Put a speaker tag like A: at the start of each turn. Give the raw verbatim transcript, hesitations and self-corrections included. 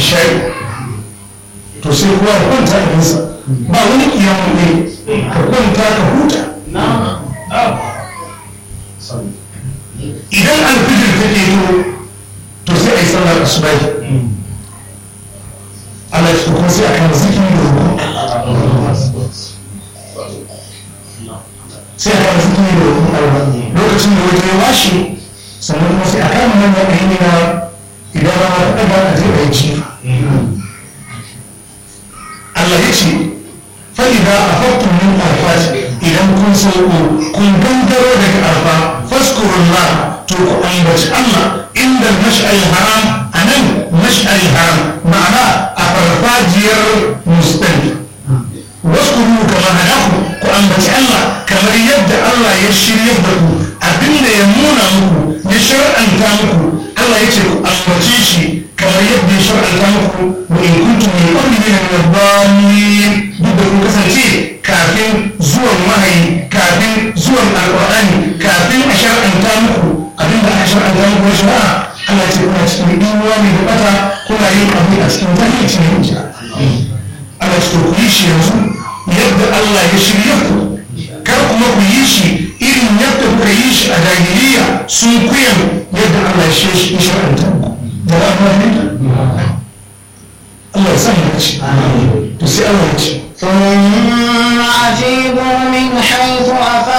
A: isha'i to sai kuwa ya kwanta a nisa ba wani kiyamun ne ka kwanta ka huta idan alfijir ta ke to sai a yi sallar asubahi Allah ya kuma sai a kan zikiri da rukun sai a kan zikiri da rukun Allah lokacin da wajen ya washe sannan kuma sai a kama manyan ainihi na idan rana ta ɗaga a je a yi jifa Allah ya ce fa'ida a faktun min arfat idan kun sauko kun gangaro daga arfa faskurullah to ku ambaci Allah inda mash'al haram a nan mash'al haram ma'ana a farfajiyar mustali waskuru kama hadaku ku ambaci Allah kamar yadda Allah ya shirya da ku abinda ya nuna muku ya shar'anta muku Allah ya ce ku ambace shi kamar yadda ya shar'anta muku wa in kuntum min qablihi min ad-dallin duk da kun kasance kafin zuwan wahayi kafin zuwan alqur'ani kafin a shar'anta muku abinda aka shar'anta muku na shari'a Allah ya ce kuna cikin imani da bata kuna yin abu a cikin jahilci ne in ji Allah ya ce ku yi shi yanzu yadda Allah ya shirya ku kar kuma ku yi shi irin yadda kuka yi shi a jahiliya sun kuyan yadda Allah ya shi shar'anta muku da Allah ne Allah ya sa mu ci to sai Allah ya ce
B: ثم أفيضوا من حيث أفاض